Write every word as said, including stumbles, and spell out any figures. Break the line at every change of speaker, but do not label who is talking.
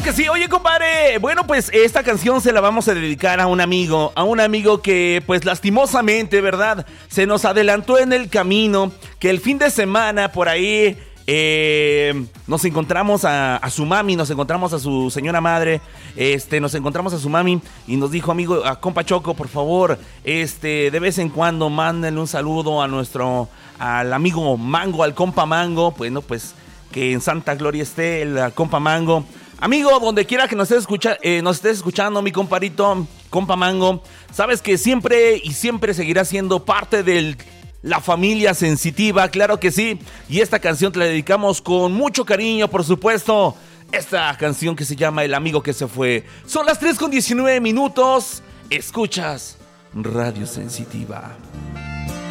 Claro que sí. Oye, compadre, bueno, pues esta canción se la vamos a dedicar a un amigo, a un amigo que, pues lastimosamente, ¿verdad? Se nos adelantó en el camino, que el fin de semana por ahí eh, nos encontramos a, a su mami, nos encontramos a su señora madre, este, nos encontramos a su mami y nos dijo, amigo, a compa Choco, por favor, este, de vez en cuando mándenle un saludo a nuestro, al amigo Mango, al compa Mango, bueno, pues que en santa gloria esté el compa Mango. Amigo, donde quiera que nos estés, escucha, eh, nos estés escuchando, mi comparito, compa Mango, sabes que siempre y siempre seguirá siendo parte de la familia sensitiva, claro que sí. Y esta canción te la dedicamos con mucho cariño, por supuesto. Esta canción que se llama El amigo que se fue. Son las tres con diecinueve minutos. Escuchas Radio Sensitiva.